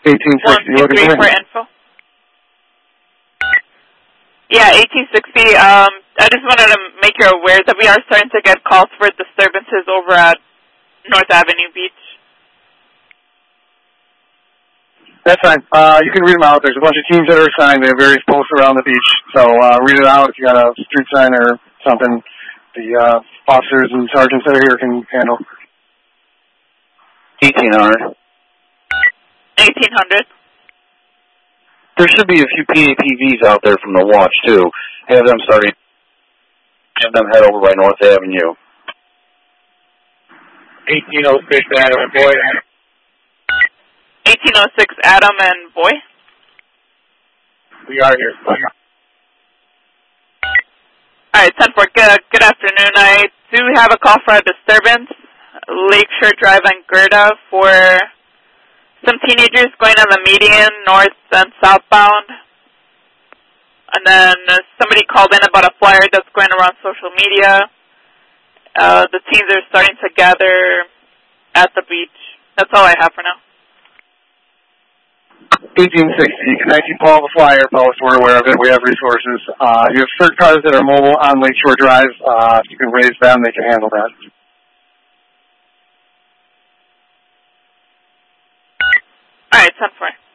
1860. 123 for info. Yeah, 1860. I just wanted to make you aware that we are starting to get calls for disturbances over at North Avenue Beach. That's fine. You can read them out. There's a bunch of teams that are assigned. They have various posts around the beach. So read it out if you got a street sign or something. The officers and sergeants that are here can handle. 1800. 1800. There should be a few PAPVs out there from the watch, too. Have them head over by North Avenue. 1806 Adam and Boy. 1806 Adam and Boy. We are here. Alright, 10-4. Good afternoon. I do have a call for a disturbance. Lakeshore Drive and Gerda for some teenagers going on the median, north and southbound. And then somebody called in about a flyer that's going around social media. The teens are starting to gather at the beach. That's all I have for now. 1860. 19 Paul, the flyer post. We're aware of it. We have resources. You have certain cars that are mobile on Lakeshore Drive. If you can raise them, they can handle that. All right, 10-4.